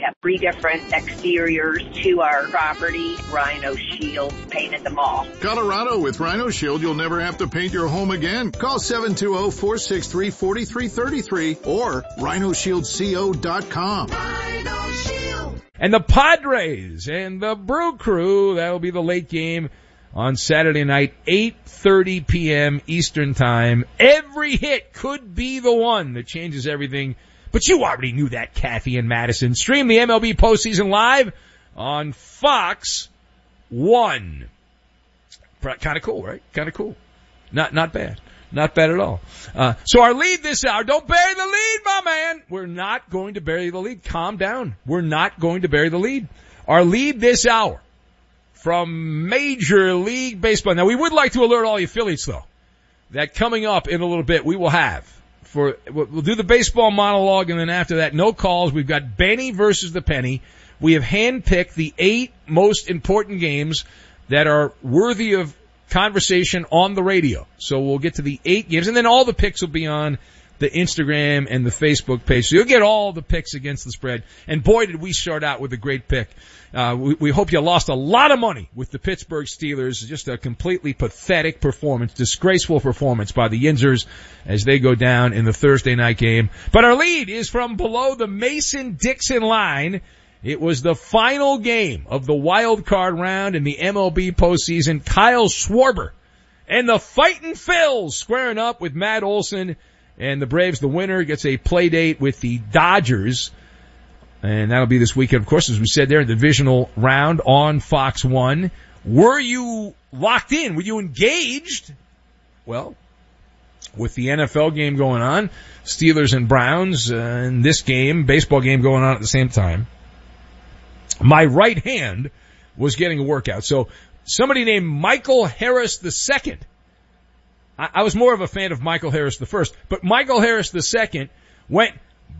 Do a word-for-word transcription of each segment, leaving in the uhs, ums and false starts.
have three different exteriors to our property. Rhino Shield painted them all. Colorado, with Rhino Shield, you'll never have to paint your home again. Call seven two zero, four six three, four three three three or rhino shield co dot com. Rhino Shield. And the Padres and the Brew Crew, that'll be the late game on Saturday night, eight thirty p.m. Eastern Time. Every hit could be the one that changes everything. But you already knew that, Kathy and Madison. Stream the M L B postseason live on Fox one. Kind of cool, right? Kind of cool. Not not bad. Not bad at all. Uh, so our lead this hour, don't bury the lead, my man. We're not going to bury the lead. Calm down. We're not going to bury the lead. Our lead this hour from Major League Baseball. Now, we would like to alert all you Phillies, though, that coming up in a little bit, we will have for, we'll do the baseball monologue, and then after that, no calls. We've got Benny versus the Penny. We have handpicked the eight most important games that are worthy of conversation on the radio. So we'll get to the eight games, and then all the picks will be on the Instagram and the Facebook page. So you'll get all the picks against the spread. And boy, did we start out with a great pick. Uh, we, we hope you lost a lot of money with the Pittsburgh Steelers. Just a completely pathetic performance, disgraceful performance by the Yinzers as they go down in the Thursday night game. But our lead is from below the Mason-Dixon line. It was the final game of the wild card round in the M L B postseason. Kyle Schwarber and the Fightin' Phils squaring up with Matt Olson, and the Braves, the winner, gets a play date with the Dodgers. And that'll be this weekend, of course, as we said there, the divisional round on Fox one. Were you locked in? Were you engaged? Well, with the N F L game going on, Steelers and Browns, uh, and this game, baseball game going on at the same time, my right hand was getting a workout. So somebody named Michael Harris the Second. I, I was more of a fan of Michael Harris the First, but Michael Harris the Second went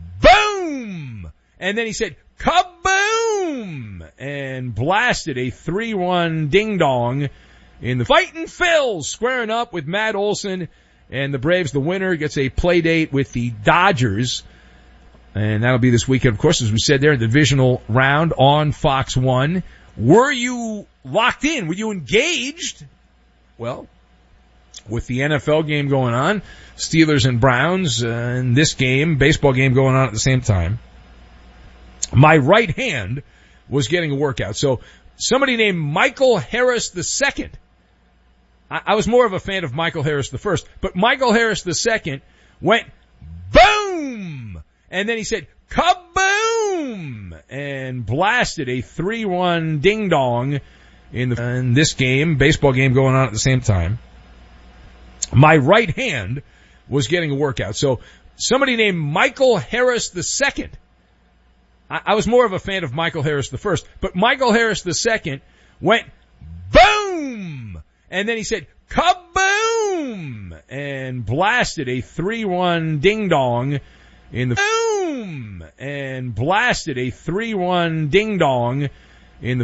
boom, and then he said kaboom, and blasted a three one ding dong in the Fightin' Phils squaring up with Matt Olson, and the Braves, the winner, gets a play date with the Dodgers. And that'll be this weekend, of course, as we said there, the divisional round on Fox one. Were you locked in? Were you engaged? Well, with the N F L game going on, Steelers and Browns, uh, and this game, baseball game going on at the same time, my right hand was getting a workout. So somebody named Michael Harris the Second. I, I was more of a fan of Michael Harris the First, but Michael Harris the Second went boom, and then he said kaboom, and blasted a three one ding dong in the in this game, baseball game going on at the same time. My right hand was getting a workout. So somebody named Michael Harris the Second. I, I was more of a fan of Michael Harris the First, but Michael Harris the Second went boom, and then he said kaboom, and blasted a three one ding dong in the boom, and blasted a three one ding dong in the